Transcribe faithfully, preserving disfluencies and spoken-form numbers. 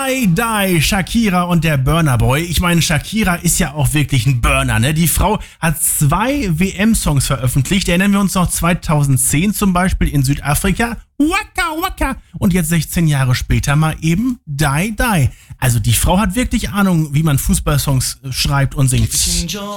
Die, Die, Shakira und der Burna Boy. Ich meine, Shakira ist ja auch wirklich ein Burner, ne? Die Frau hat zwei W M-Songs veröffentlicht. Erinnern wir uns noch zweitausendzehn zum Beispiel in Südafrika. Waka, waka. Und jetzt sechzehn Jahre später mal eben Die, Die. Also die Frau hat wirklich Ahnung, wie man Fußballsongs schreibt und singt.